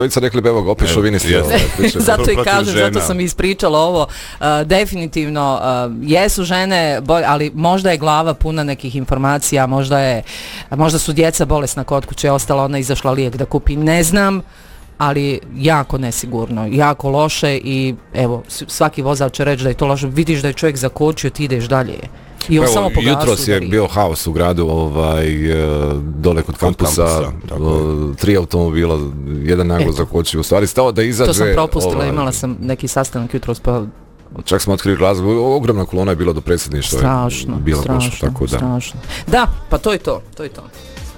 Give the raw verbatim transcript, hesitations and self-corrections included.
Vi ste rekli, evo ga, opet šovinisti. Zato i kažem, zato sam ispričala ovo. Uh, definitivno uh, jesu žene, bolj, ali možda je glava puna nekih informacija, možda, je, možda su djeca bolesna kod kuće, ostala ona izašla lijek da kupi, ne znam, ali jako nesigurno, jako loše i evo, svaki vozač će reći da je to loše, vidiš da je čovjek zakočio, ti ideš dalje. I on samo po gasu jutros je bio haos u gradu, ovaj, dole kod kampusa, kampusa tri automobila, jedan naglo zakočio, u stvari stao da izađe... To sam propustila, ovaj, imala sam neki sastanak jutros, pa... Čak smo otkrili glazbu, ogromna kolona je bila do predsjedništva. Strašno, bila strašno, prošla, tako da. strašno. Da, pa to je to, to je to.